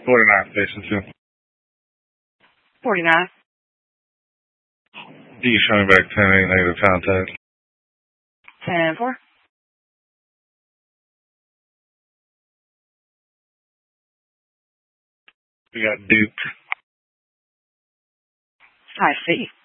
49 station 2. 49. You show me back 10, ain't negative contact. 10-4. We got Duke. I see.